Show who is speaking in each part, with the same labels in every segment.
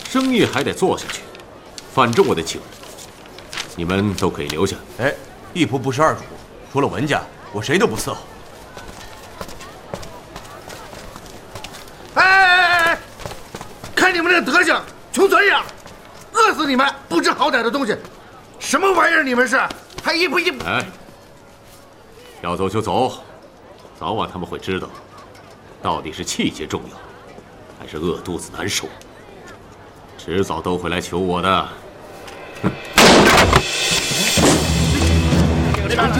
Speaker 1: 生意还得做下去，反正我得请人，你们都可以留下。
Speaker 2: 哎，一仆不是二主，除了文家，我谁都不伺候。
Speaker 3: 哎！看你们这德行，穷嘴样，饿死你们！不知好歹的东西，什么玩意儿？你们是还一步一步？
Speaker 1: 哎，要走就走，早晚他们会知道，到底是气节重要，还是饿肚子难受。迟早都会来求我的。哼！
Speaker 4: 队长，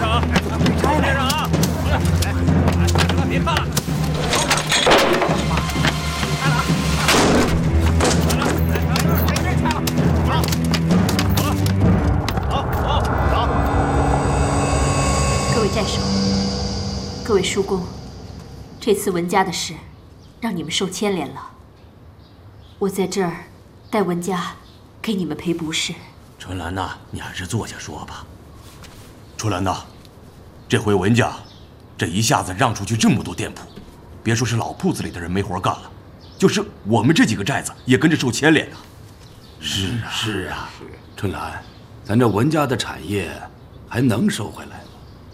Speaker 4: 别放了！
Speaker 5: 各位寨首，各位叔公，这次文家的事，让你们受牵连了。我在这儿代文家给你们赔不是。
Speaker 2: 春兰呐，你还是坐下说吧。春兰呐，这回文家这一下子让出去这么多店铺，别说是老铺子里的人没活干了，就是我们这几个寨子也跟着受牵连啊。
Speaker 6: 是啊，春兰，咱这文家的产业还能收回来吗？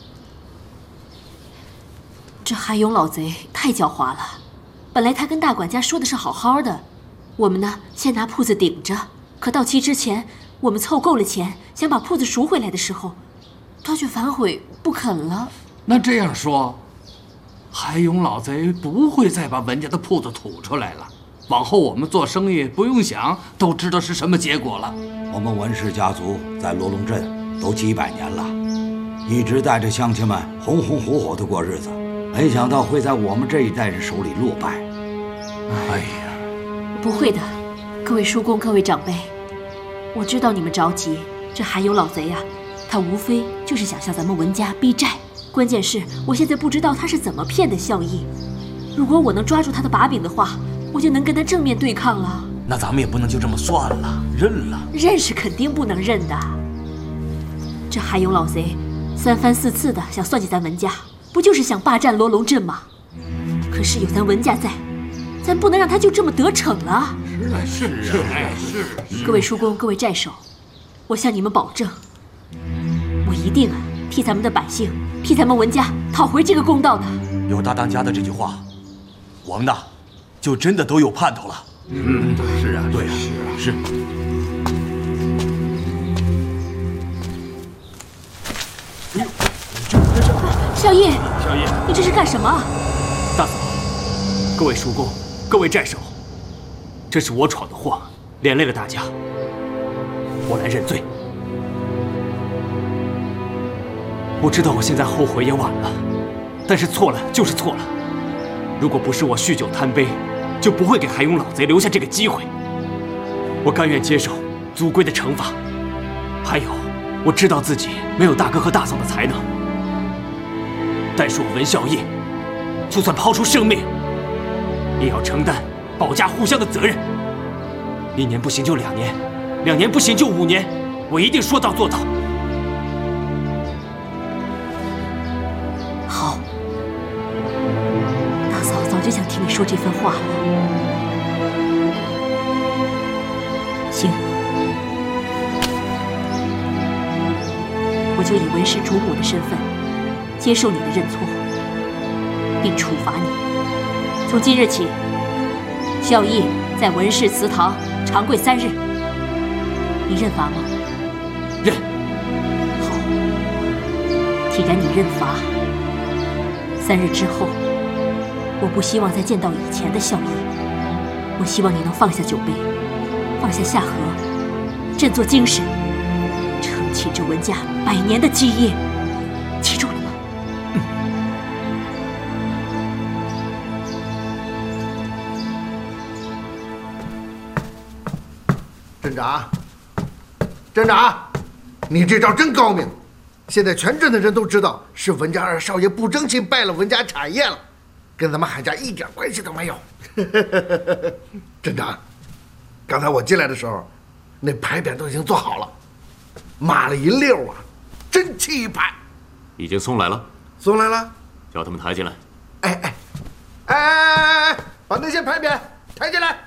Speaker 5: 这韩勇老贼太狡猾了，本来他跟大管家说的是好好的，我们呢先拿铺子顶着，可到期之前我们凑够了钱，想把铺子赎回来的时候，他却反悔不肯了。
Speaker 7: 那这样说，韩勇老贼不会再把文家的铺子吐出来了。往后我们做生意不用想，都知道是什么结果了。
Speaker 6: 我们文氏家族在罗龙镇都几百年了，一直带着乡亲们红红火火的过日子，没想到会在我们这一代人手里落败。
Speaker 7: 哎呀，
Speaker 5: 不会的，各位叔公，各位长辈，我知道你们着急。这韩勇老贼啊，他无非就是想向咱们文家逼债。关键是我现在不知道他是怎么骗的孝义。如果我能抓住他的把柄的话，我就能跟他正面对抗了。
Speaker 2: 那咱们也不能就这么算了，认了。
Speaker 5: 认是肯定不能认的。这韩勇老贼三番四次的想算计咱文家，不就是想霸占罗龙镇吗？可是有咱文家在，咱不能让他就这么得逞了。是。各位叔公，各位寨首，我向你们保证，我一定替咱们的百姓，替咱们文家讨回这个公道的。
Speaker 2: 有大当家的这句话，我们呐，就真的都有盼头了。
Speaker 6: 是啊，对啊，
Speaker 2: 是。
Speaker 5: 少爷，你这是干什么？
Speaker 8: 大嫂，各位叔公，各位寨首，这是我闯的祸，连累了大家，我来认罪。我知道我现在后悔也晚了，但是错了就是错了。如果不是我酗酒贪杯，就不会给韩勇老贼留下这个机会。我甘愿接受族规的惩罚。还有，我知道自己没有大哥和大嫂的才能，但是我文孝义，就算抛出生命，也要承担保家护乡的责任。1年不行就2年，2年不行就5年，我一定说到做到。
Speaker 5: 好，大嫂早就想听你说这番话了。行，我就以文氏主母的身份，接受你的认错，并处罚你。从今日起，孝义在文氏祠堂长跪3日，你认罚吗？
Speaker 8: 认。
Speaker 5: 好，既然你认罚，3日之后，我不希望再见到以前的孝义。我希望你能放下酒杯，放下夏荷，振作精神，撑起这文家100年的基业。记住了吗？
Speaker 3: 镇长，你这招真高明！现在全镇的人都知道是文家2少爷不争气败了文家产业了，跟咱们韩家一点关系都没有。镇长，刚才我进来的时候，那牌匾都已经做好了，码了一溜啊，真气派。
Speaker 1: 已经送来了，
Speaker 3: 送来了，
Speaker 1: 叫他们抬进来。
Speaker 3: 哎，把那些牌匾抬进来。